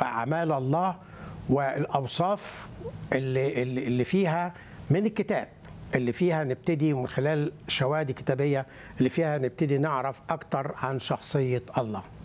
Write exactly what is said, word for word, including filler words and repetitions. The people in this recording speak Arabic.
أعمال الله والأوصاف اللي, اللي فيها من الكتاب، اللي فيها نبتدي من خلال شواهد كتابية اللي فيها نبتدي نعرف أكتر عن شخصية الله.